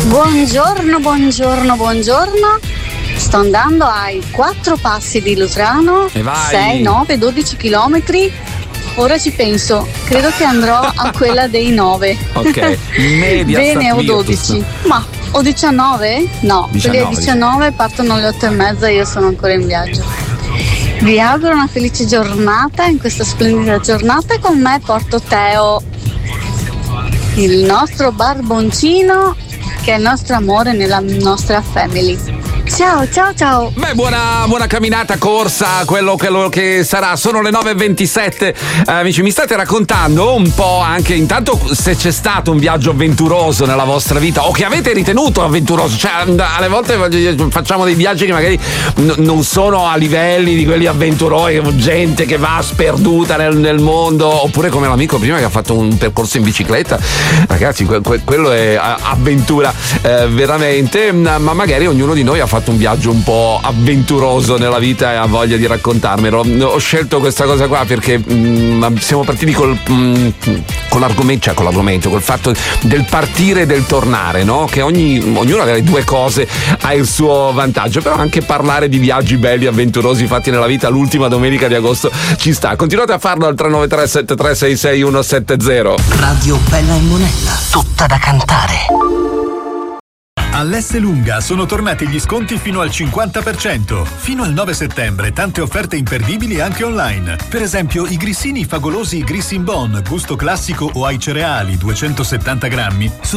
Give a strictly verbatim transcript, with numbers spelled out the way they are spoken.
Buongiorno, buongiorno, buongiorno. Sto andando ai quattro passi di Lutrano, sei, nove, dodici chilometri. Ora ci penso, credo che andrò a quella dei nove. Ok, media. Bene, o dodici. Ma o diciannove? No, diciannove, perché diciannove partono alle otto e mezza e io sono ancora in viaggio. Vi auguro una felice giornata in questa splendida giornata e con me porto Teo, il nostro barboncino, che è il nostro amore nella nostra family. Ciao, ciao, ciao. Beh, buona, buona camminata, corsa, quello, quello che sarà. Sono le nove e ventisette. Eh, amici, mi state raccontando un po' anche intanto se c'è stato un viaggio avventuroso nella vostra vita o che avete ritenuto avventuroso. Cioè, alle volte facciamo dei viaggi che magari n- non sono a livelli di quelli avventurosi, gente che va sperduta nel, nel mondo, oppure come l'amico prima che ha fatto un percorso in bicicletta. Ragazzi, que- que- quello è avventura eh, veramente, ma magari ognuno di noi ha fatto un viaggio un po' avventuroso nella vita e ha voglia di raccontarmelo. Ho scelto questa cosa qua perché mh, siamo partiti col, mh, con l'argomento, cioè con l'argomento, col fatto del partire e del tornare, no? Che ogni, ognuno delle due cose ha il suo vantaggio, però anche parlare di viaggi belli, avventurosi fatti nella vita l'ultima domenica di agosto ci sta. Continuate a farlo al tre nove tre sette tre sei sei uno sette zero. Radio Bella e Monella, tutta da cantare. All'Esselunga sono tornati gli sconti fino al cinquanta per cento. Fino al nove settembre tante offerte imperdibili anche online. Per esempio i grissini favolosi Grissin Bon, gusto classico o ai cereali duecentosettanta grammi su